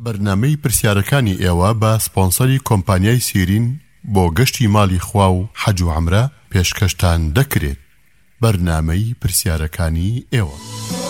بەرنامەی پرسیارەکانی ئێوە بە سپۆنسەری کۆمپانیای سیرین بۆ گەشتی ماڵی خوا و حەج و عومرە پێشکەشتان دەکرێت. بەرنامەی پرسیارەکانی ئێوە.